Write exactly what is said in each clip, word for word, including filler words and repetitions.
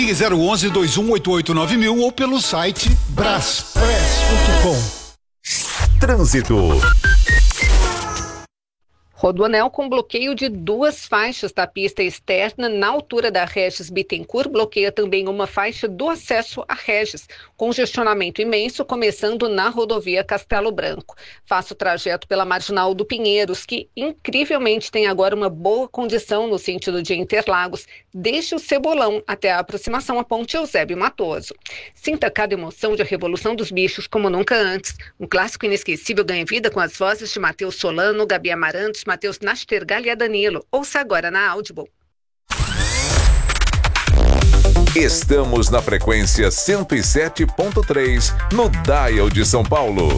Ligue zero onze, dois um oito oito, nove mil ou pelo site braspress ponto com. Trânsito. Rodoanel com bloqueio de duas faixas da pista externa na altura da Regis Bittencourt, bloqueia também uma faixa do acesso a Regis. Congestionamento imenso começando na rodovia Castelo Branco. Faça o trajeto pela Marginal do Pinheiros, que incrivelmente tem agora uma boa condição no sentido de Interlagos, desde o Cebolão até a aproximação à Ponte Eusébio Matoso. Sinta cada emoção de A Revolução dos Bichos como nunca antes. Um clássico inesquecível ganha vida com as vozes de Matheus Solano, Gabi Amarantos, Matheus Nastergal e a Danilo. Ouça agora na Audible. Estamos na frequência cento e sete ponto três, no Dial de São Paulo.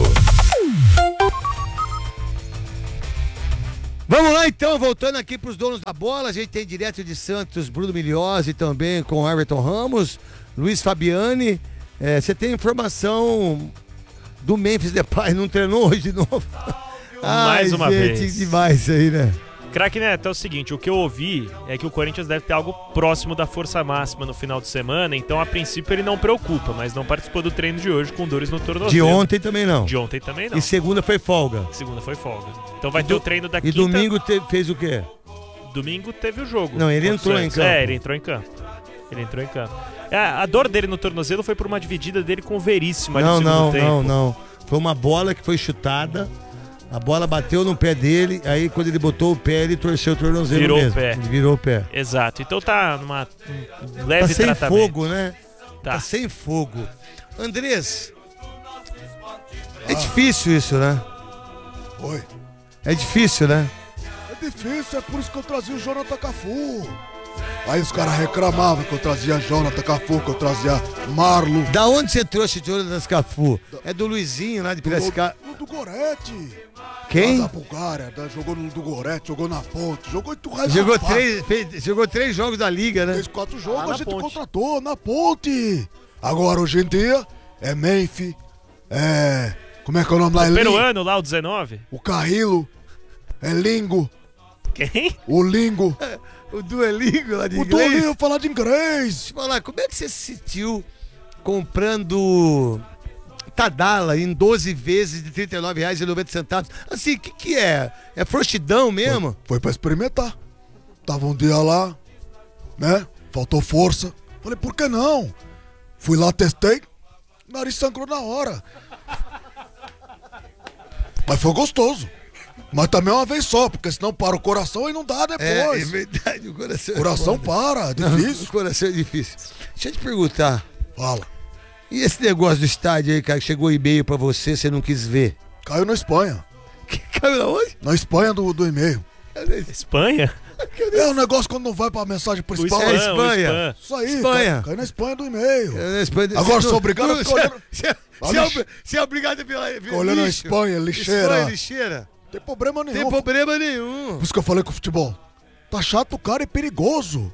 Vamos lá então, voltando aqui para os donos da bola, a gente tem direto de Santos, Bruno Migliozzi também com Everton Ramos, Luiz Fabiani. Você é, tem informação do Memphis Depay, não treinou hoje de novo? Mais Ai, uma gente, vez. demais isso aí, né? Craque Neto, é o seguinte, o que eu ouvi é que o Corinthians deve ter algo próximo da força máxima no final de semana, então a princípio ele não preocupa, mas não participou do treino de hoje com dores no tornozelo. De ontem também não. De ontem também não. E segunda foi folga. Segunda foi folga. Então vai E ter do... o treino da e quinta. E domingo te... fez o quê? Domingo teve o jogo. Não, ele entrou em campo. É, ele entrou em campo. Ele entrou em campo. É, a dor dele no tornozelo foi por uma dividida dele com o Veríssimo ali não, no segundo não, tempo. Não, não, não. Foi uma bola que foi chutada. A bola bateu no pé dele, aí quando ele botou o pé, ele torceu o tornozelo Virou mesmo. o pé. Ele virou o pé. Exato. Então tá numa um leve tá sem tratamento. fogo, né? Tá. tá sem fogo. Andrés, é ah. difícil isso, né? Oi. É difícil, né? É difícil, é por isso que eu trazia o Jonathan Cafu. Aí os caras reclamavam que eu trazia Jonathan Cafu, que eu trazia Marlon. Da onde você trouxe o Jonathan Cafu? É do Luizinho lá de Piracicaba. Do, do, do Gorete. Quem? Lá da Bulgária, da, jogou no do Gorete, jogou na Ponte, jogou em Turrais. Jogou três, fez, jogou três jogos da Liga, né? Fez quatro jogos, ah, a gente ponte. contratou na Ponte. Agora, hoje em dia, é Memphis, é... Como é que é o nome lá? O peruano lá, o dezenove? O Carrilo, é Lingo. Quem? O Lingo. O Duolingo lá de o inglês. O Duolingo falar de inglês. Deixa eu falar, como é que você se sentiu comprando Tadala em doze vezes de trinta e nove reais e noventa centavos? Assim, o que que é? É frouxidão mesmo? Foi, foi pra experimentar. Tava um dia lá, né? Faltou força. Falei, por que não? Fui lá, testei. Nariz sangrou na hora. Mas foi gostoso. Mas também uma vez só, porque senão para o coração e não dá depois. É, é verdade, o coração. O coração é para, é difícil. Não, o coração é difícil. Deixa eu te perguntar. Fala. E esse negócio do estádio aí, cara, que chegou e-mail pra você, você não quis ver? Caiu na Espanha. Que caiu na onde? Na Espanha do, do e-mail. Espanha? É um negócio quando não vai pra mensagem principal. É Espanha. Isso aí, Espanha. Caiu, caiu na Espanha do e-mail. É Espanha. Agora sou obrigado a ficar olhando. Você é obrigado a pela. Fica olhando a Espanha, lixeira. Espanha, lixeira. Tem problema nenhum. Tem problema nenhum. Por isso que eu falei com o futebol. Tá chato, cara, é perigoso.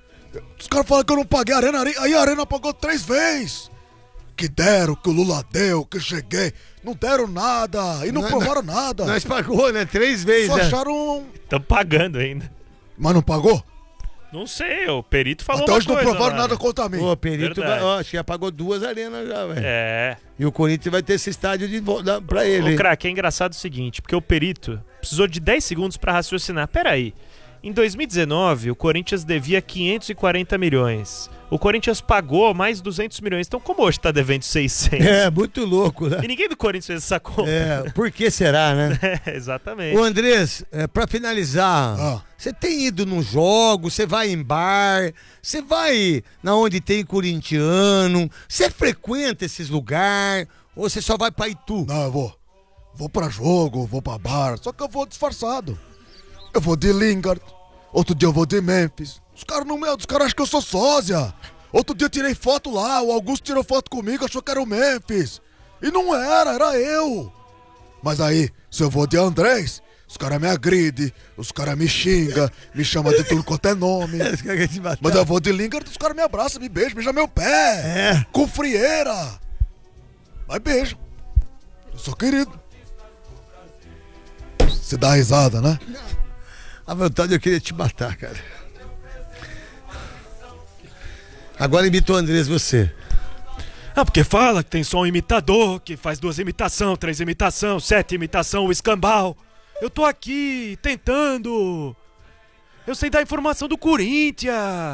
Os caras falam que eu não paguei a arena, aí a arena pagou três vezes. Que deram, que o Lula deu, que eu cheguei. Não deram nada e não, não provaram não, nada. Nós pagou, né? Três vezes. Só né? acharam. Estão pagando ainda. Mas não pagou? Não sei, o perito falou Até uma hoje não coisa provaram lá, nada né? contra mim. O perito, vai, ó, acho que já pagou duas arenas já, velho. É. E o Corinthians vai ter esse estádio de volta pra ele. O craque, é engraçado o seguinte, porque o perito precisou de dez segundos pra raciocinar. Peraí, em dois mil e dezenove o Corinthians devia quinhentos e quarenta milhões. O Corinthians pagou mais duzentos milhões. Então como hoje tá devendo seiscentos? É, muito louco, né? E ninguém do Corinthians fez essa conta. É, por que será, né? É, exatamente. Ô Andrés, é, pra finalizar, você ah. tem ido nos jogos, você vai em bar, você vai na onde tem corintiano, você frequenta esses lugares ou você só vai pra Itu? Não, eu vou. Vou pra jogo, vou pra bar, só que eu vou disfarçado. Eu vou de Lingard, outro dia eu vou de Memphis. Os caras não me... Os caras acham que eu sou sósia. Outro dia eu tirei foto lá, o Augusto tirou foto comigo, achou que era o Memphis. E não era, era eu. Mas aí, se eu vou de Andrés, os caras me agridem, os caras me xingam, me chamam de tudo quanto é nome. Mas eu vou de Lingard, os caras me abraçam, me beijam, beijam meu pé. É. Com frieira. Mas beijo. Eu sou querido. Você dá risada, né? A vontade eu queria te matar, cara. Agora imita o Andrés, você. Ah, porque fala que tem só um imitador, que faz duas imitação, três imitação, sete imitação, o escambau. Eu tô aqui tentando. Eu sei dar informação do Corinthians.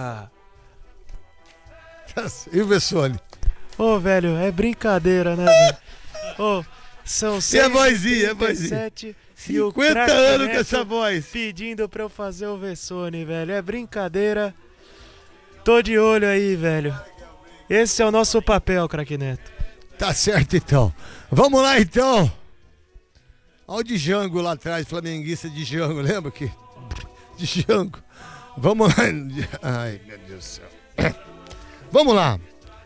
E o Vessone? Ô, oh, velho, é brincadeira, né, velho? Ô, oh, são seis é vozinha, é vozinha. cinquenta anos com essa voz. Pedindo pra eu fazer o Vessone, velho. É brincadeira. Tô de olho aí, velho. Esse é o nosso papel, craque Neto. Tá certo, então. Vamos lá, então. Olha o Django lá atrás, flamenguista de Django, lembra que? Django. Vamos lá. Ai, meu Deus do céu. Vamos lá.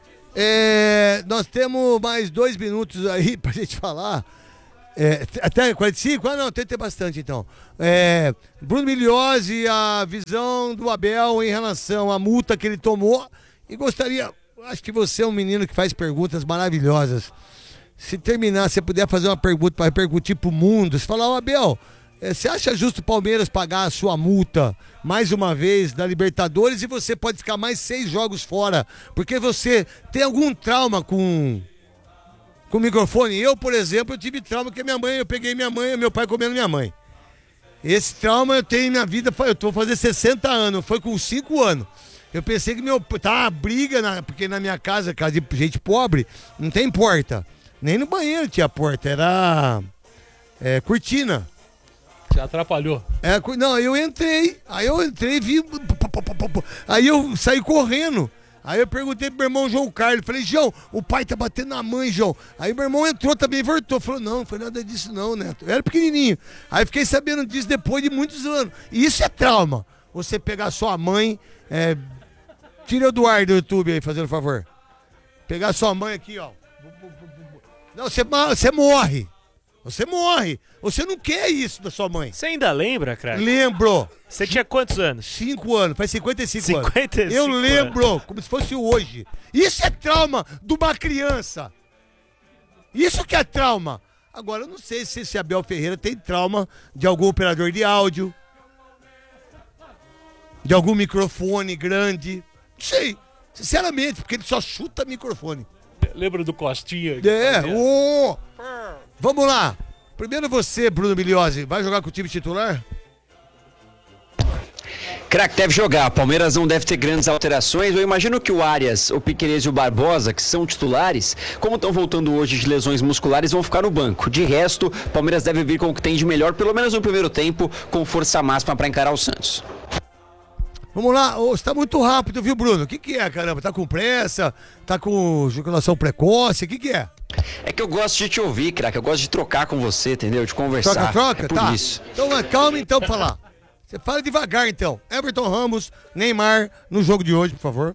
É, nós temos mais dois minutos aí pra gente falar. É, até quarenta e cinco? Ah, não, tem que ter bastante, então. É, Bruno Migliozzi, a visão do Abel em relação à multa que ele tomou. E gostaria... Acho que você é um menino que faz perguntas maravilhosas. Se terminar, se você puder fazer uma pergunta para repercutir pro mundo, você falar, ô Abel, é, você acha justo o Palmeiras pagar a sua multa mais uma vez da Libertadores e você pode ficar mais seis jogos fora? Porque você tem algum trauma com com o microfone? Eu, por exemplo, eu tive trauma que minha mãe, eu peguei minha mãe e meu pai comendo minha mãe. Esse trauma eu tenho na vida, eu tô fazendo sessenta anos, foi com cinco anos. Eu pensei que meu... Tá uma briga, na, porque na minha casa, casa de gente pobre, não tem porta. Nem no banheiro tinha porta, era... É, cortina. Te atrapalhou. É, não, eu entrei, aí eu entrei e vi... Aí eu saí correndo. Aí eu perguntei pro meu irmão João Carlos, falei, João, o pai tá batendo na mãe, João. Aí meu irmão entrou também, voltou, falou, não, não foi nada disso não, Neto. Eu era pequenininho. Aí fiquei sabendo disso depois de muitos anos. E isso é trauma. Você pegar sua mãe... É, tira o Eduardo do YouTube aí, fazendo favor. Pegar sua mãe aqui, ó. Não, você, você morre. Você morre. Você não quer isso da sua mãe. Você ainda lembra, craque? Lembro. Você tinha quantos anos? Cinco anos, faz cinquenta e cinco, cinquenta e cinco anos. Eu lembro, anos. Como se fosse hoje. Isso é trauma de uma criança. Isso que é trauma. Agora, eu não sei se esse Abel Ferreira tem trauma de algum operador de áudio, de algum microfone grande. Não sei, sinceramente, porque ele só chuta microfone. Lembra do Costinha? É, oh. Vamos lá. Primeiro você, Bruno Migliozzi, vai jogar com o time titular? Craque, deve jogar. Palmeiras não deve ter grandes alterações. Eu imagino que o Arias, o Piquerez e o Barbosa, que são titulares, como estão voltando hoje de lesões musculares, vão ficar no banco. De resto, Palmeiras deve vir com o que tem de melhor, pelo menos no primeiro tempo, com força máxima para encarar o Santos. Vamos lá, oh, você tá muito rápido, viu, Bruno? O que que é, caramba? Tá com pressa? Tá com ejaculação precoce? O que que é? É que eu gosto de te ouvir, craque. Eu gosto de trocar com você, entendeu? De conversar. Troca, troca? É por tá. isso. Então, calma então pra falar. Você fala devagar, então. Everton Ramos, Neymar, no jogo de hoje, por favor.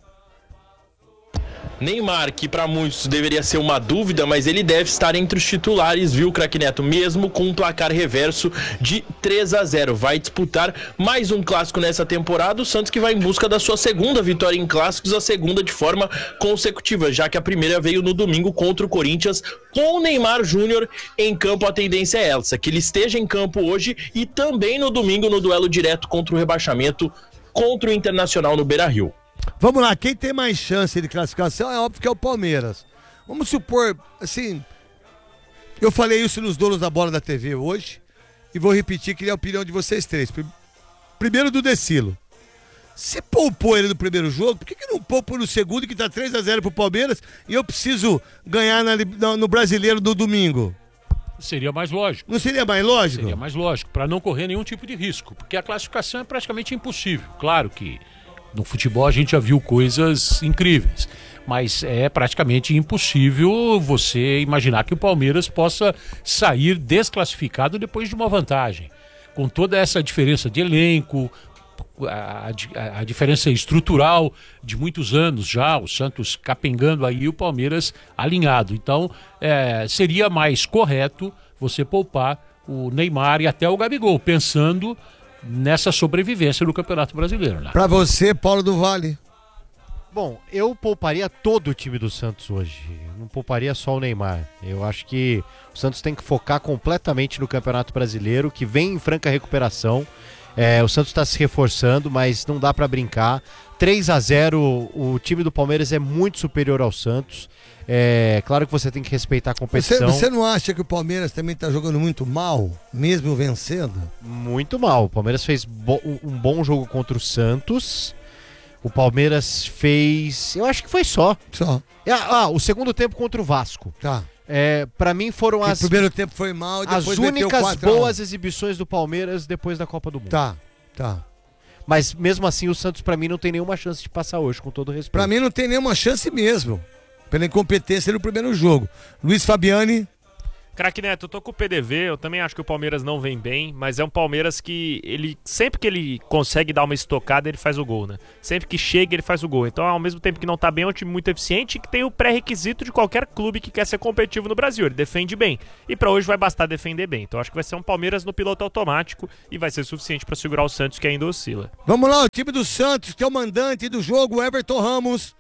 Neymar, que para muitos deveria ser uma dúvida, mas ele deve estar entre os titulares, viu, craque Neto? Mesmo com um placar reverso de três a zero. Vai disputar mais um clássico nessa temporada. O Santos que vai em busca da sua segunda vitória em clássicos, a segunda de forma consecutiva, já que a primeira veio no domingo contra o Corinthians, com o Neymar Júnior em campo. A tendência é essa, que ele esteja em campo hoje e também no domingo no duelo direto contra o rebaixamento contra o Internacional no Beira-Rio. Vamos lá, quem tem mais chance de classificação é óbvio que é o Palmeiras. Vamos supor, assim, eu falei isso nos donos da bola da T V hoje e vou repetir, queria a opinião de vocês três. Primeiro do Decilo. Se poupou ele no primeiro jogo, por que, que não poupa no segundo, que tá três a zero pro Palmeiras e eu preciso ganhar na, no, no Brasileiro do domingo? Seria mais lógico. Não seria mais lógico? Seria mais lógico, para não correr nenhum tipo de risco, porque a classificação é praticamente impossível. Claro que no futebol a gente já viu coisas incríveis, mas é praticamente impossível você imaginar que o Palmeiras possa sair desclassificado depois de uma vantagem. Com toda essa diferença de elenco, a, a, a diferença estrutural de muitos anos já, o Santos capengando aí e o Palmeiras alinhado. Então, é, seria mais correto você poupar o Neymar e até o Gabigol, pensando nessa sobrevivência no Campeonato Brasileiro, né? Pra você, Paulo do Vale. Bom, eu pouparia todo o time do Santos hoje. Não pouparia só o Neymar. Eu acho que o Santos tem que focar completamente no Campeonato Brasileiro, que vem em franca recuperação. É, o Santos está se reforçando, mas não dá pra brincar. três a zero, o time do Palmeiras é muito superior ao Santos. É claro que você tem que respeitar a competição. Você, você não acha que o Palmeiras também tá jogando muito mal, mesmo vencendo? Muito mal. O Palmeiras fez bo- um bom jogo contra o Santos. O Palmeiras fez... Eu acho que foi só. Só. Ah, o segundo tempo contra o Vasco. Tá. É, pra mim foram Que as... O primeiro tempo foi mal e as depois meteu únicas quatro a um. boas exibições do Palmeiras depois da Copa do Mundo. Tá, tá. Mas mesmo assim o Santos pra mim não tem nenhuma chance de passar hoje, com todo respeito. Pra mim não tem nenhuma chance mesmo, pela incompetência no primeiro jogo. Luiz Fabiani. Craque Neto, eu tô com o P D V, eu também acho que o Palmeiras não vem bem, mas é um Palmeiras que ele sempre que ele consegue dar uma estocada, ele faz o gol, né? Sempre que chega, ele faz o gol. Então, ao mesmo tempo que não tá bem, é um time muito eficiente e que tem o pré-requisito de qualquer clube que quer ser competitivo no Brasil. Ele defende bem. E pra hoje vai bastar defender bem. Então, acho que vai ser um Palmeiras no piloto automático e vai ser suficiente pra segurar o Santos, que ainda oscila. Vamos lá, o time do Santos, que é o mandante do jogo, Everton Ramos.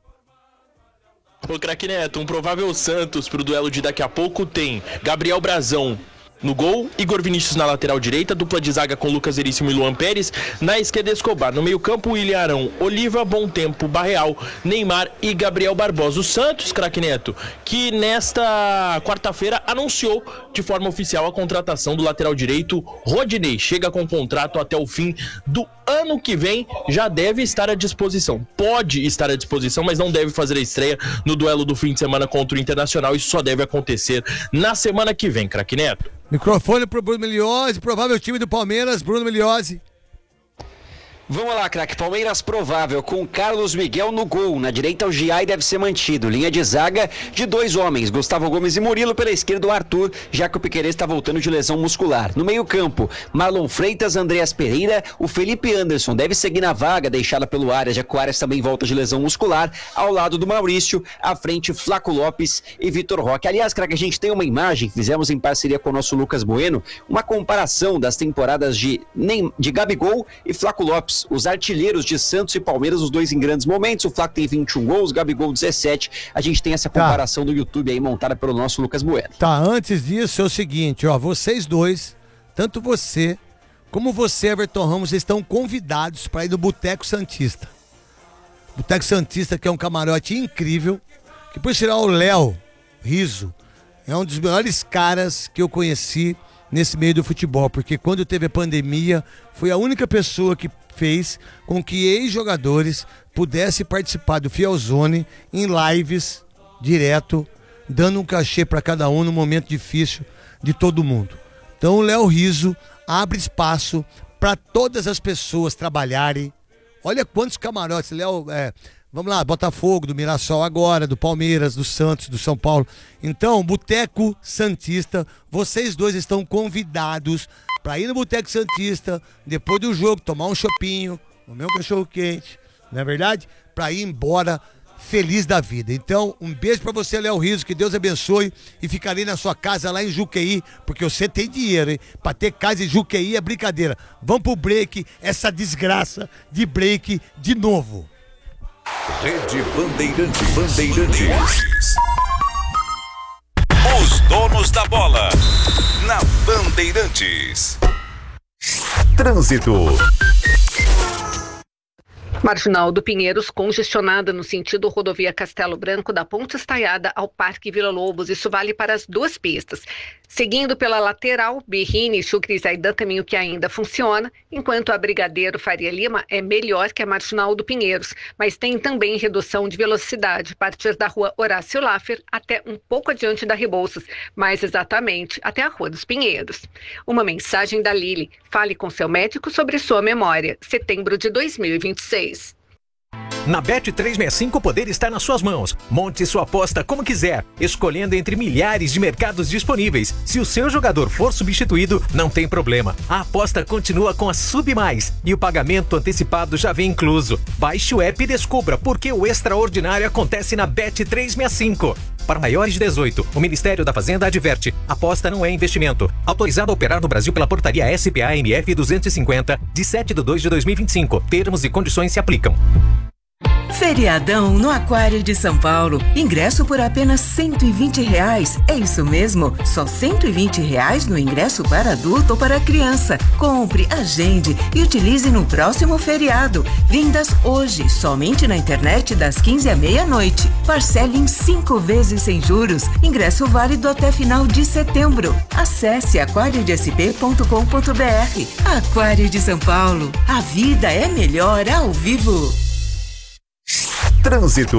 Ô, craque Neto, um provável Santos pro duelo de daqui a pouco tem Gabriel Brazão no gol, Igor Vinícius na lateral direita, dupla de zaga com Lucas Veríssimo e Luan Pérez, na esquerda Escobar, no meio campo William Arão, Oliva, Bom Tempo, Barreal, Neymar e Gabriel Barbosa. O Santos, craque Neto, que nesta quarta-feira anunciou de forma oficial a contratação do lateral direito Rodinei, chega com contrato até o fim do ano que vem, já deve estar à disposição, pode estar à disposição, mas não deve fazer a estreia no duelo do fim de semana contra o Internacional, isso só deve acontecer na semana que vem, craque Neto. Microfone pro Bruno Miliose, provável time do Palmeiras, Bruno Miliose. Vamos lá, craque. Palmeiras provável com Carlos Miguel no gol. Na direita, o Giai deve ser mantido. Linha de zaga de dois homens, Gustavo Gomes e Murilo. Pela esquerda, o Arthur, já que o Piquerez está voltando de lesão muscular. No meio campo, Marlon Freitas, Andreas Pereira. O Felipe Anderson deve seguir na vaga deixada pelo Arias, já que o Arias também volta de lesão muscular. Ao lado do Maurício, à frente, Flaco Lopes e Vitor Roque. Aliás, craque, a gente tem uma imagem que fizemos em parceria com o nosso Lucas Bueno, uma comparação das temporadas de, de Gabigol e Flaco Lopes. Os artilheiros de Santos e Palmeiras, os dois em grandes momentos. O Flaco tem vinte e um gols, Gabigol dezessete. A gente tem essa comparação tá. no YouTube aí montada pelo nosso Lucas Bueno. Tá, antes disso é o seguinte, ó, vocês dois, tanto você como você, Everton Ramos, estão convidados para ir no Boteco Santista. Boteco Santista, que é um camarote incrível, que por tirar o Léo Riso, é um dos melhores caras que eu conheci nesse meio do futebol, porque quando teve a pandemia, foi a única pessoa que fez com que ex-jogadores pudessem participar do Fielzone em lives direto, dando um cachê para cada um no momento difícil de todo mundo. Então o Léo Riso abre espaço para todas as pessoas trabalharem. Olha quantos camarotes, Léo, é, vamos lá, Botafogo, do Mirassol agora, do Palmeiras, do Santos, do São Paulo. Então, Boteco Santista, vocês dois estão convidados para ir no Boteco Santista, depois do jogo, tomar um chopinho, comer um cachorro quente, não é verdade? Para ir embora feliz da vida. Então, um beijo para você, Léo Riso, que Deus abençoe e ficarei na sua casa lá em Juqueí, porque você tem dinheiro, hein? Para ter casa em Juqueí é brincadeira. Vamos pro break, essa desgraça de break de novo. Rede Bandeirantes. Bandeirantes. Os donos da bola. Na Bandeirantes. Trânsito. Marginal do Pinheiros congestionada no sentido rodovia Castelo Branco da Ponte Estaiada ao Parque Vila Lobos. Isso vale para as duas pistas. Seguindo pela lateral, Birrini e Chucre Zaidan, caminho que ainda funciona, enquanto a Brigadeiro Faria Lima é melhor que a Marginal do Pinheiros, mas tem também redução de velocidade a partir da rua Horácio Laffer até um pouco adiante da Rebouças, mais exatamente até a Rua dos Pinheiros. Uma mensagem da Lili: fale com seu médico sobre sua memória. Setembro de dois mil e vinte e seis. Na Bet trezentos e sessenta e cinco o poder está nas suas mãos. Monte sua aposta como quiser, escolhendo entre milhares de mercados disponíveis. Se o seu jogador for substituído, não tem problema. A aposta continua com a Sub Mais e o pagamento antecipado já vem incluso. Baixe o app e descubra por que o extraordinário acontece na Bet trezentos e sessenta e cinco. Para maiores de dezoito, o Ministério da Fazenda adverte: aposta não é investimento. Autorizado a operar no Brasil pela portaria S P A M F duzentos e cinquenta, de sete de dois de dois mil e vinte e cinco. Termos e condições se aplicam. Feriadão no Aquário de São Paulo. Ingresso por apenas cento e vinte reais. É isso mesmo, só cento e vinte reais no ingresso para adulto ou para criança. Compre, agende e utilize no próximo feriado. Vendas hoje, somente na internet das quinze à meia-noite. Parcele em cinco vezes sem juros. Ingresso válido até final de setembro. Acesse aquário de s p ponto com ponto b r. Aquário de São Paulo. A vida é melhor ao vivo. Trânsito.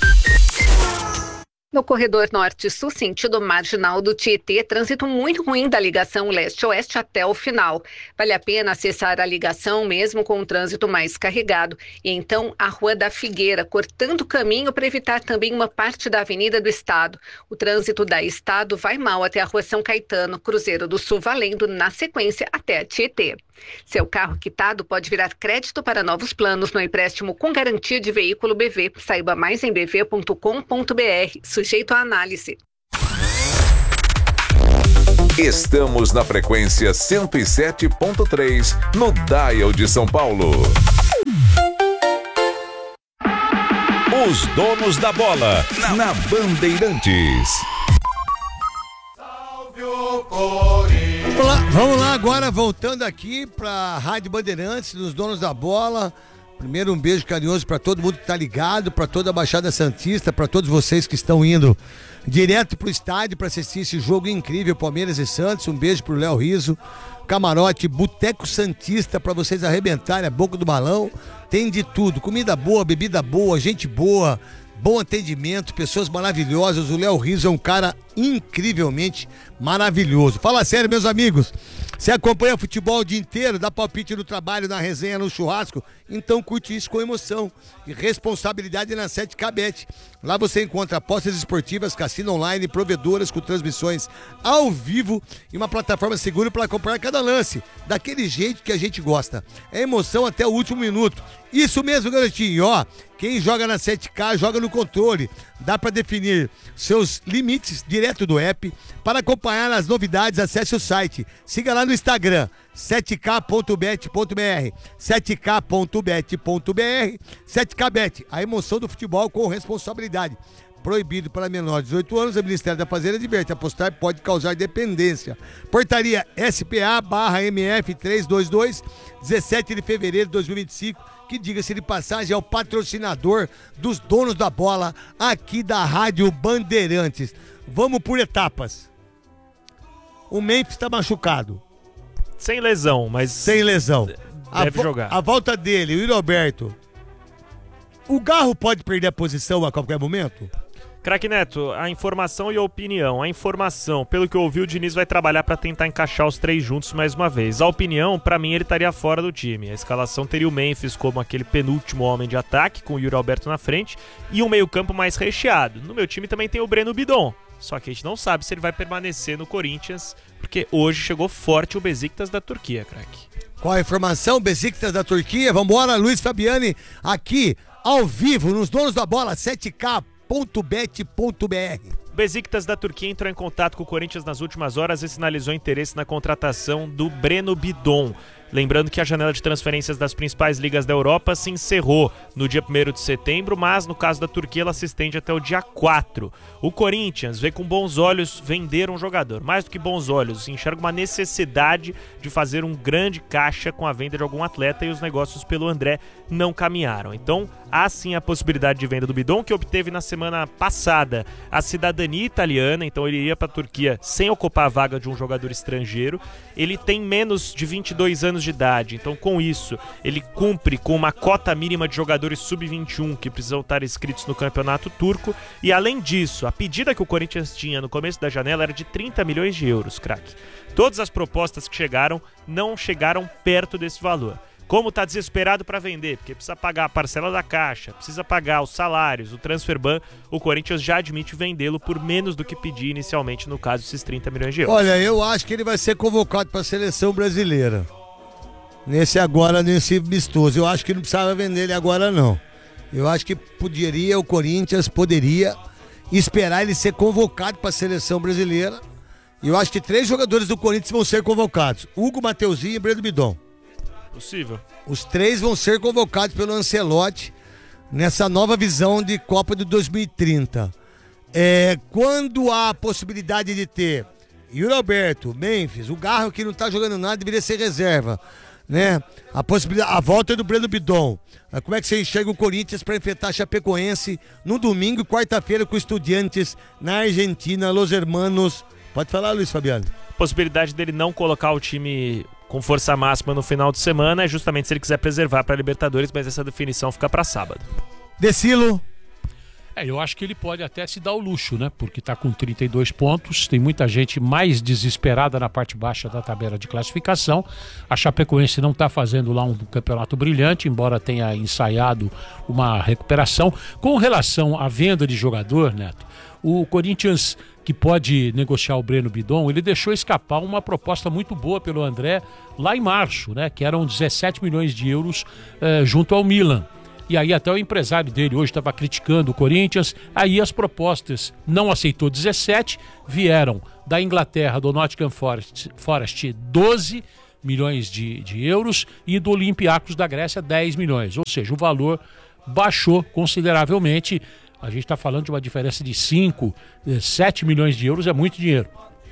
No corredor norte-sul, sentido marginal do Tietê, trânsito muito ruim da ligação leste-oeste até o final. Vale a pena acessar a ligação mesmo com o trânsito mais carregado. E então a Rua da Figueira, cortando o caminho para evitar também uma parte da Avenida do Estado. O trânsito da Estado vai mal até a Rua São Caetano, Cruzeiro do Sul valendo na sequência até a Tietê. Seu carro quitado pode virar crédito para novos planos no empréstimo com garantia de veículo B V. Saiba mais em b v ponto com ponto b r. Sujeito à análise. Estamos na frequência cento e sete ponto três, no Dial de São Paulo. Os donos da bola, na, na Bandeirantes. Vamos lá, vamos lá agora, voltando aqui pra Rádio Bandeirantes, dos donos da bola. Primeiro, um beijo carinhoso para todo mundo que tá ligado, para toda a Baixada Santista, para todos vocês que estão indo direto pro estádio para assistir esse jogo incrível, Palmeiras e Santos. Um beijo pro Léo Riso, camarote, Boteco Santista, para vocês arrebentarem a boca do balão. Tem de tudo, comida boa, bebida boa, gente boa, bom atendimento, pessoas maravilhosas. O Léo Riso é um cara incrivelmente maravilhoso. Fala sério, meus amigos. Você acompanha futebol o dia inteiro, dá palpite no trabalho, na resenha, no churrasco? Então curte isso com emoção e responsabilidade na sete K Bet. Lá você encontra apostas esportivas, cassino online, provedoras com transmissões ao vivo e uma plataforma segura para acompanhar cada lance, daquele jeito que a gente gosta. É emoção até o último minuto. Isso mesmo, garotinho, ó. Quem joga na sete K, joga no controle. Dá para definir seus limites direto do app. Para acompanhar as novidades, acesse o site. Siga lá no Instagram, sete k ponto bet ponto b r. sete k ponto bet ponto b r. sete K Bet, a emoção do futebol com responsabilidade. Proibido para menores de dezoito anos, o Ministério da Fazenda adverte: apostar pode causar dependência. Portaria S P A barra M F trezentos e vinte e dois, dezessete de fevereiro de dois mil e vinte e cinco, que, diga-se de passagem, é o patrocinador dos donos da bola aqui da Rádio Bandeirantes. Vamos por etapas. O Memphis está machucado. Sem lesão, mas... Sem lesão. Deve a jogar. A volta dele, o Roberto. O Garro pode perder a posição a qualquer momento? Craque Neto, a informação e a opinião. A informação, pelo que eu ouvi, o Diniz vai trabalhar para tentar encaixar os três juntos mais uma vez. A opinião, para mim, ele estaria fora do time. A escalação teria o Memphis como aquele penúltimo homem de ataque, com o Yuri Alberto na frente, e um meio-campo mais recheado. No meu time também tem o Breno Bidon. Só que a gente não sabe se ele vai permanecer no Corinthians, porque hoje chegou forte o Besiktas da Turquia, craque. Qual a informação? Besiktas da Turquia. Vambora, Luiz Fabiani, aqui, ao vivo, nos Donos da Bola, sete k ponto bet ponto b r. O Besiktas da Turquia entrou em contato com o Corinthians nas últimas horas e sinalizou interesse na contratação do Breno Bidon. Lembrando que a janela de transferências das principais ligas da Europa se encerrou no dia primeiro de setembro, mas no caso da Turquia ela se estende até o dia quatro. O Corinthians vê com bons olhos vender um jogador. Mais do que bons olhos, enxerga uma necessidade de fazer um grande caixa com a venda de algum atleta, e os negócios pelo André não caminharam. Então há sim a possibilidade de venda do Bidon, que obteve na semana passada a cidadania italiana, então ele iria para a Turquia sem ocupar a vaga de um jogador estrangeiro. Ele tem menos de vinte e dois anos de idade, então com isso ele cumpre com uma cota mínima de jogadores sub vinte e um que precisam estar inscritos no campeonato turco, e além disso, a pedida que o Corinthians tinha no começo da janela era de trinta milhões de euros, craque. Todas as propostas que chegaram não chegaram perto desse valor. Como tá desesperado para vender, porque precisa pagar a parcela da Caixa, precisa pagar os salários, o Transferban, o Corinthians já admite vendê-lo por menos do que pedia inicialmente, no caso, esses trinta milhões de euros. Olha, eu acho que ele vai ser convocado para a seleção brasileira. Nesse agora, nesse mistoso. Eu acho que não precisava vender ele agora, não. Eu acho que poderia, o Corinthians poderia esperar ele ser convocado para a seleção brasileira. E eu acho que três jogadores do Corinthians vão ser convocados: Hugo, Mateuzinho e Breno Bidon. Possível. Os três vão ser convocados pelo Ancelotti nessa nova visão de Copa de dois mil e trinta. É, quando há a possibilidade de ter Yuri Alberto, Memphis, o Garro que não tá jogando nada, deveria ser reserva, né? A possibilidade, a volta do Breno Bidon. Como é que você enxerga o Corinthians para enfrentar a Chapecoense no domingo e quarta-feira com Estudiantes na Argentina, Los Hermanos? Pode falar, Luiz Fabiano. Possibilidade dele não colocar o time com força máxima no final de semana é justamente se ele quiser preservar para a Libertadores, mas essa definição fica para sábado. Decilo. É, eu acho que ele pode até se dar o luxo, né? Porque está com trinta e dois pontos, tem muita gente mais desesperada na parte baixa da tabela de classificação. A Chapecoense não está fazendo lá um campeonato brilhante, embora tenha ensaiado uma recuperação. Com relação à venda de jogador, Neto, o Corinthians, que pode negociar o Breno Bidon, ele deixou escapar uma proposta muito boa pelo André lá em março, né? Que eram dezessete milhões de euros eh, junto ao Milan. E aí até o empresário dele hoje estava criticando o Corinthians. Aí as propostas não aceitou dezessete, vieram da Inglaterra, do Nottingham Forest, Forest doze milhões de, de euros e do Olympiacos da Grécia dez milhões. Ou seja, o valor baixou consideravelmente. A gente está falando de uma diferença de cinco, sete milhões de euros, é muito dinheiro.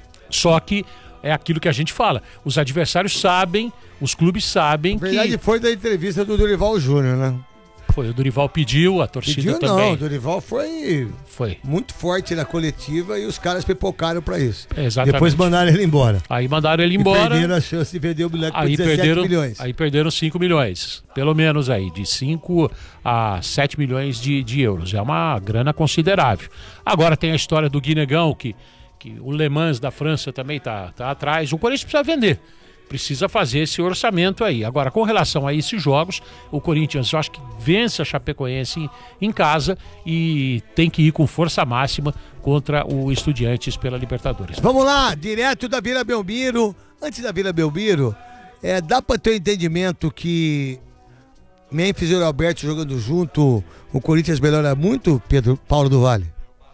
Só que é aquilo que a gente fala. Os adversários sabem, os clubes sabem que... Na verdade, que... foi da entrevista do Dorival Júnior, né? Foi, o Dorival pediu, a torcida pediu, também. Não, o Dorival foi, foi muito forte na coletiva e os caras pipocaram pra isso. Exatamente. Depois mandaram ele embora. Aí mandaram ele embora. E perderam a chance de vender o bilhete por aí dezessete perderam, milhões. Aí perderam cinco milhões, pelo menos aí, de cinco a sete milhões de, de euros. É uma grana considerável. Agora tem a história do Guinegão, que, que o Le Mans da França também tá, tá atrás. O Corinthians precisa vender. Precisa fazer esse orçamento aí. Agora, com relação a esses jogos, o Corinthians, eu acho que vence a Chapecoense em, em casa e tem que ir com força máxima contra o Estudiantes pela Libertadores. Vamos lá, direto da Vila Belmiro. Antes da Vila Belmiro, é, dá para ter um entendimento que Memphis e o Alberto jogando junto, o Corinthians melhora muito, Pedro Paulo do Vale?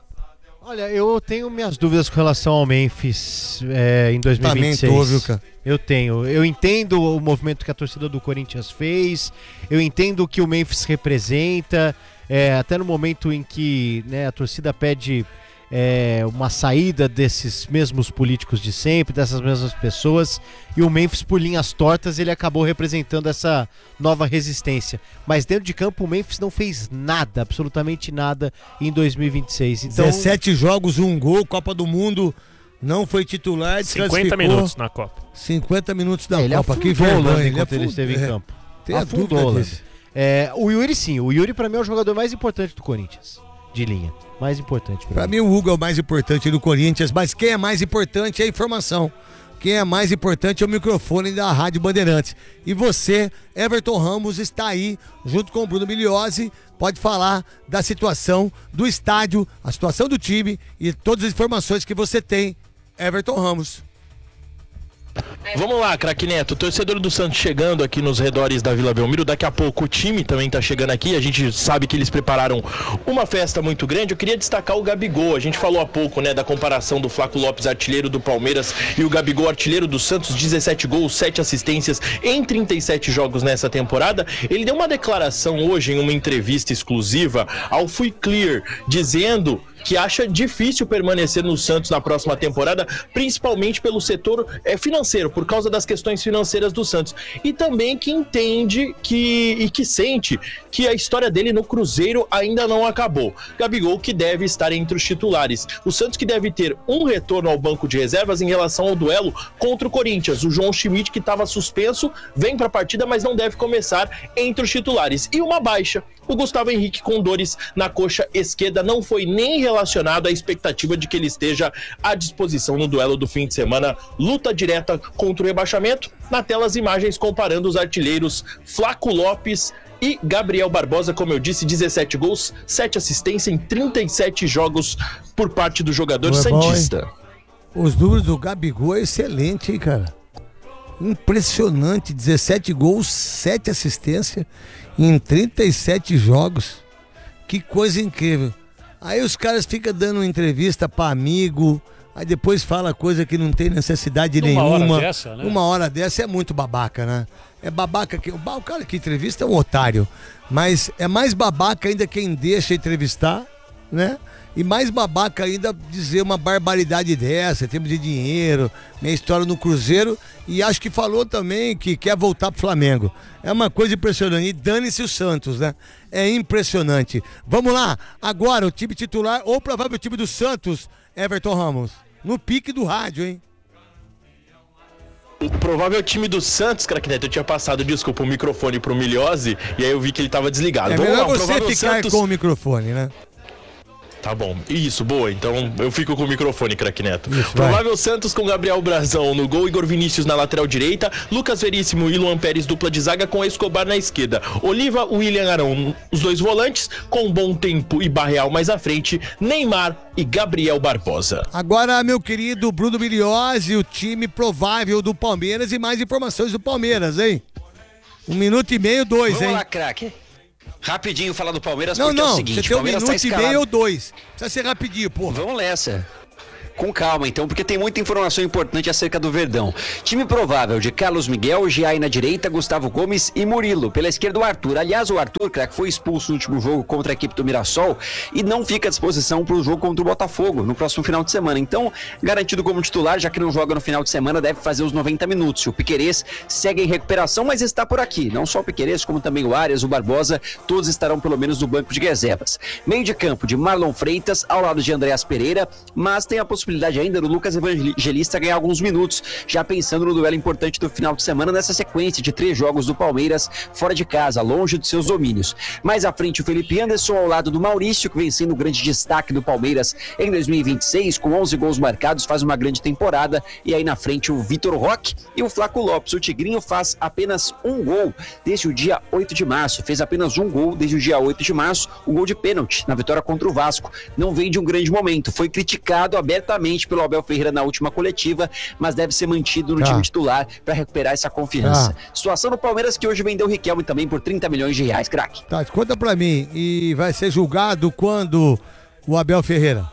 Olha, eu tenho minhas dúvidas com relação ao Memphis é, em dois mil e vinte e seis. Também tô, viu, cara? Eu tenho. Eu entendo o movimento que a torcida do Corinthians fez, eu entendo o que o Memphis representa, é, até no momento em que, né, a torcida pede é, uma saída desses mesmos políticos de sempre, dessas mesmas pessoas, e o Memphis, por linhas tortas, ele acabou representando essa nova resistência. Mas dentro de campo o Memphis não fez nada, absolutamente nada em dois mil e vinte e seis. Então... dezessete jogos, um gol, Copa do Mundo, não foi titular, cinquenta minutos na Copa. cinquenta minutos da é, ele Copa. Que vergonha enquanto ele esteve em campo. Tem a dúvida disso. É, o Yuri sim, o Yuri pra mim é o jogador mais importante do Corinthians, de linha. Mais importante pra, pra mim. mim o Hugo é o mais importante do Corinthians, mas quem é mais importante é a informação. Quem é mais importante é o microfone da Rádio Bandeirantes. E você, Everton Ramos, está aí junto com o Bruno Migliozzi, pode falar da situação do estádio, a situação do time e todas as informações que você tem, Everton Ramos. Vamos lá, craque Neto, torcedor do Santos chegando aqui nos redores da Vila Belmiro, daqui a pouco o time também tá chegando aqui, a gente sabe que eles prepararam uma festa muito grande. Eu queria destacar o Gabigol, a gente falou há pouco, né, da comparação do Flaco Lopes, artilheiro do Palmeiras, e o Gabigol, artilheiro do Santos, dezessete gols, sete assistências em trinta e sete jogos nessa temporada. Ele deu uma declaração hoje em uma entrevista exclusiva ao Fui Clear, dizendo que acha difícil permanecer no Santos na próxima temporada, principalmente pelo setor é, financeiro, por causa das questões financeiras do Santos. E também que entende que, e que sente que a história dele no Cruzeiro ainda não acabou. Gabigol que deve estar entre os titulares. O Santos que deve ter um retorno ao banco de reservas em relação ao duelo contra o Corinthians. O João Schmidt, que estava suspenso, vem para a partida, mas não deve começar entre os titulares. E uma baixa. O Gustavo Henrique, com dores na coxa esquerda, não foi nem relacionado à expectativa de que ele esteja à disposição no duelo do fim de semana. Luta direta contra o rebaixamento. Na tela as imagens comparando os artilheiros Flaco Lopes e Gabriel Barbosa, como eu disse, dezessete gols, sete assistências em trinta e sete jogos por parte do jogador Não é santista. Bom, os números do Gabigol é excelente, hein, cara? Impressionante, dezessete gols, sete assistências em trinta e sete jogos. Que coisa incrível. Aí os caras ficam dando entrevista pra amigo, aí depois fala coisa que não tem necessidade Uma nenhuma. hora dessa, né? Uma hora dessa é muito babaca, né? É babaca que. O cara que entrevista é um otário. Mas é mais babaca ainda quem deixa entrevistar, né? E mais babaca ainda dizer uma barbaridade dessa, temos de dinheiro, minha história no Cruzeiro, e acho que falou também que quer voltar pro Flamengo. É uma coisa impressionante. E dane-se o Santos, né? É impressionante. Vamos lá, agora o time titular, ou provável time do Santos, Everton Ramos. No pique do rádio, hein? O provável time do Santos, craque Neto, eu tinha passado, desculpa, o microfone pro Miliose, e aí eu vi que ele tava desligado. É Vamos melhor lá, o você provável ficar Santos... com o microfone, né? Tá bom, isso, boa, então eu fico com o microfone, craque Neto. Isso, Provável vai. Santos com Gabriel Brazão no gol, Igor Vinícius na lateral direita, Lucas Veríssimo e Luan Pérez dupla de zaga com Escobar na esquerda, Oliva, William Arão, os dois volantes, com Bom Tempo e Barreal mais à frente, Neymar e Gabriel Barbosa. Agora, meu querido Bruno Miliose, o time provável do Palmeiras e mais informações do Palmeiras, hein? Um minuto e meio, dois, Vamos hein? lá, craque. Rapidinho falar do Palmeiras, Não, porque é o não, seguinte, você tem um Palmeiras minuto tá e escalado... meio ou dois. Precisa ser rapidinho, porra. Vamos nessa. Com calma, então, porque tem muita informação importante acerca do Verdão. Time provável de Carlos Miguel, Giai na direita, Gustavo Gomes e Murilo. Pela esquerda, o Arthur. Aliás, o Arthur, craque, foi expulso no último jogo contra a equipe do Mirassol e não fica à disposição para o jogo contra o Botafogo no próximo final de semana. Então, garantido como titular, já que não joga no final de semana, deve fazer os noventa minutos. O Piquerez segue em recuperação, mas está por aqui. Não só o Piquerez, como também o Arias, o Barbosa, todos estarão pelo menos no banco de reservas. Meio de campo de Marlon Freitas, ao lado de Andreas Pereira, mas tem a possibilidade ainda do Lucas Evangelista ganhar alguns minutos, já pensando no duelo importante do final de semana nessa sequência de três jogos do Palmeiras fora de casa, longe dos seus domínios. Mais à frente o Felipe Anderson ao lado do Maurício, que vem sendo o grande destaque do Palmeiras em dois mil e vinte e seis, com onze gols marcados, faz uma grande temporada. E aí na frente o Vitor Roque e o Flaco Lopes. O Tigrinho faz apenas um gol desde o dia oito de março, fez apenas um gol desde o dia oito de março, o gol de pênalti na vitória contra o Vasco. Não vem de um grande momento, foi criticado abertamente pelo Abel Ferreira na última coletiva, mas deve ser mantido no Tá. time titular para recuperar essa confiança. Tá. Situação no Palmeiras que hoje vendeu o Riquelme também por trinta milhões de reais, craque. Tá, conta pra mim. E vai ser julgado quando o Abel Ferreira?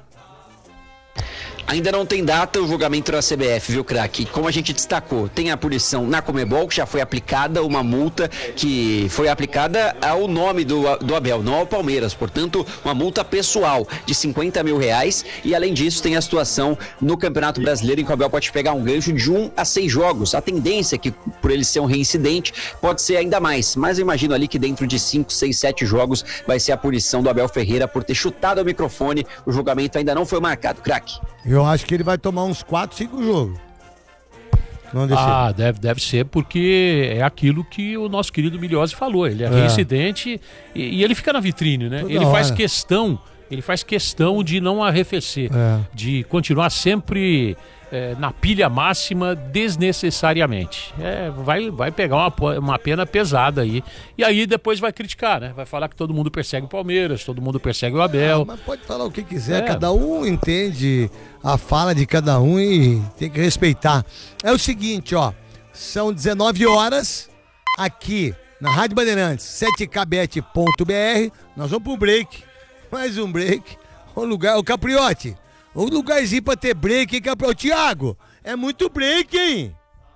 Ainda não tem data o julgamento da C B F, viu, craque? Como a gente destacou, tem a punição na Conmebol, que já foi aplicada, uma multa que foi aplicada ao nome do, do Abel, não ao Palmeiras. Portanto, uma multa pessoal de cinquenta mil reais. E, além disso, tem a situação no Campeonato Brasileiro, em que o Abel pode pegar um gancho de um a seis jogos. A tendência é que, por ele ser um reincidente, pode ser ainda mais. Mas eu imagino ali que dentro de cinco, seis, sete jogos vai ser a punição do Abel Ferreira por ter chutado o microfone. O julgamento ainda não foi marcado, craque. Eu acho que ele vai tomar uns quatro, cinco jogos. Não deixei. Ah, deve, deve ser porque é aquilo que o nosso querido Miliose falou. Ele é, É. reincidente e, e ele fica na vitrine, né? Toda Ele faz hora. questão, ele faz questão de não arrefecer, É. de continuar sempre é, na pilha máxima desnecessariamente. É, vai, vai pegar uma, po- uma pena pesada aí. E aí depois vai criticar, né? Vai falar que todo mundo persegue o Palmeiras, todo mundo persegue o Abel. Ah, mas pode falar o que quiser, É. cada um entende a fala de cada um e tem que respeitar. É o seguinte, ó, são dezenove horas aqui na Rádio Bandeirantes, sete k bet ponto b r. Nós vamos pro break, mais um break. O lugar, o Capriote, o lugarzinho pra ter break, hein, Capriote? Thiago, é muito break, hein?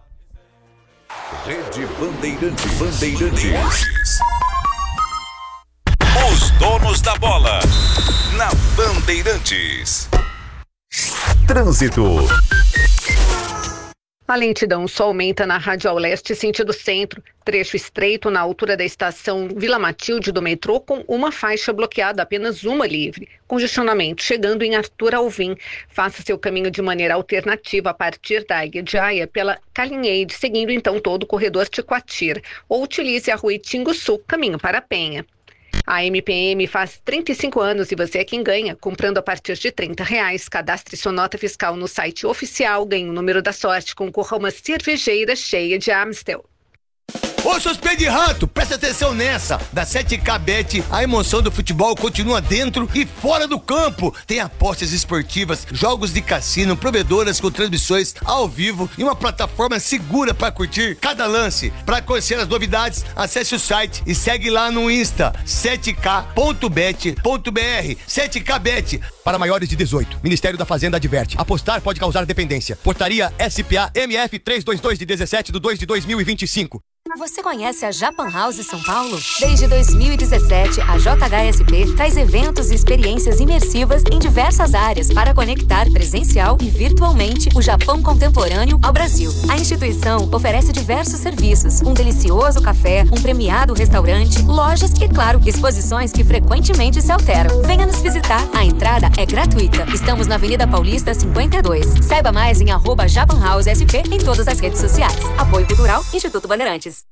Rede Bandeirantes. Bandeirantes. Os donos da bola. Na Bandeirantes. Trânsito. A lentidão só aumenta na Radial Leste, sentido centro, trecho estreito na altura da estação Vila Matilde do metrô, com uma faixa bloqueada, apenas uma livre. Congestionamento chegando em Arthur Alvim. Faça seu caminho de maneira alternativa a partir da Águia de Aia pela Calinheide, seguindo então todo o corredor Ticoatira, ou utilize a rua Itinguçu, caminho para a Penha. A M P M faz trinta e cinco anos e você é quem ganha, comprando a partir de trinta reais. Cadastre sua nota fiscal no site oficial, ganhe o número da sorte, concorra a uma cervejeira cheia de Amstel. Ô, seus pés de rato, presta atenção nessa. Da sete K Bet, a emoção do futebol continua dentro e fora do campo. Tem apostas esportivas, jogos de cassino, provedoras com transmissões ao vivo e uma plataforma segura para curtir cada lance. Para conhecer as novidades, acesse o site e segue lá no Insta sete K ponto bet ponto b r. sete K Bet. Para maiores de dezoito, Ministério da Fazenda adverte. Apostar pode causar dependência. Portaria S P A M F trezentos e vinte e dois de dezessete de dois de dois mil e vinte e cinco. Você conhece a Japan House São Paulo? Desde dois mil e dezessete, a J H S P traz eventos e experiências imersivas em diversas áreas para conectar presencial e virtualmente o Japão contemporâneo ao Brasil. A instituição oferece diversos serviços, um delicioso café, um premiado restaurante, lojas e, claro, exposições que frequentemente se alteram. Venha nos visitar. A entrada é gratuita. Estamos na Avenida Paulista cinquenta e dois. Saiba mais em arroba Japan House S P em todas as redes sociais. Apoio Cultural, Instituto Bandeirantes.